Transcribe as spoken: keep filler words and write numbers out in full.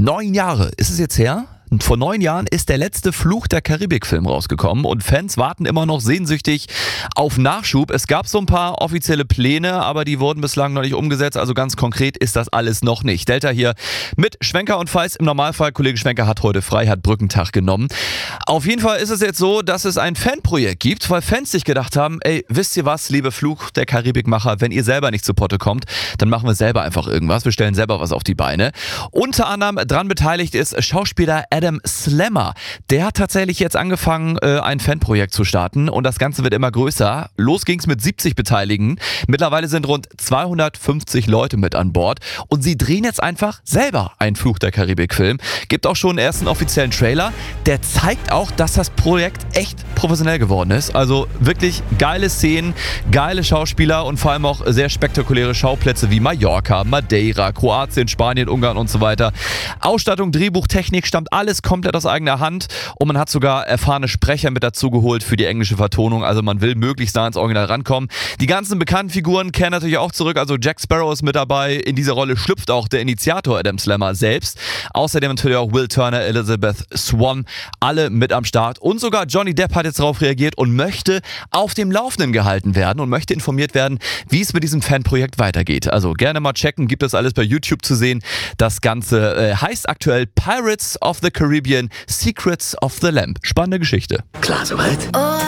Neun Jahre ist es jetzt her? Vor neun Jahren ist der letzte Fluch der Karibik-Film rausgekommen und Fans warten immer noch sehnsüchtig auf Nachschub. Es gab so ein paar offizielle Pläne, aber die wurden bislang noch nicht umgesetzt. Also ganz konkret ist das alles noch nicht. Delta hier mit Schwenker und Feist. Im Normalfall, Kollege Schwenker hat heute frei, hat Brückentag genommen. Auf jeden Fall ist es jetzt so, dass es ein Fanprojekt gibt, weil Fans sich gedacht haben, ey, wisst ihr was, liebe Fluch der Karibik-Macher, wenn ihr selber nicht zu Potte kommt, dann machen wir selber einfach irgendwas. Wir stellen selber was auf die Beine. Unter anderem dran beteiligt ist Schauspieler Adam Slammer. Der hat tatsächlich jetzt angefangen, ein Fanprojekt zu starten und das Ganze wird immer größer. Los ging's mit siebzig Beteiligten. Mittlerweile sind rund zweihundertfünfzig Leute mit an Bord und sie drehen jetzt einfach selber einen Fluch der Karibik-Film. Gibt auch schon einen ersten offiziellen Trailer. Der zeigt auch, dass das Projekt echt professionell geworden ist. Also wirklich geile Szenen, geile Schauspieler und vor allem auch sehr spektakuläre Schauplätze wie Mallorca, Madeira, Kroatien, Spanien, Ungarn und so weiter. Ausstattung, Drehbuch, Technik stammt alles komplett aus eigener Hand und man hat sogar erfahrene Sprecher mit dazu geholt für die englische Vertonung. Also man will möglichst nah ans Original rankommen. Die ganzen bekannten Figuren kehren natürlich auch zurück. Also Jack Sparrow ist mit dabei. In diese Rolle schlüpft auch der Initiator Adam Slammer selbst. Außerdem natürlich auch Will Turner, Elizabeth Swann, alle mit am Start. Und sogar Johnny Depp hat jetzt darauf reagiert und möchte auf dem Laufenden gehalten werden und möchte informiert werden, wie es mit diesem Fanprojekt weitergeht. Also gerne mal checken, gibt es alles bei YouTube zu sehen. Das Ganze äh, heißt aktuell Pirates of the Caribbean, Secrets of the Lamp. Spannende Geschichte. Klar soweit?